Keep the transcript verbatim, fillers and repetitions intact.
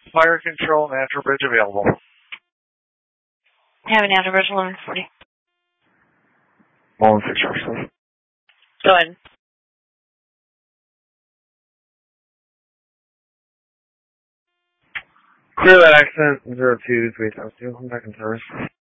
Fire control, natural bridge available. Have a natural bridge eleven forty. One six please. Go ahead. Clear that accident, zero two, three times two. I'm back in service.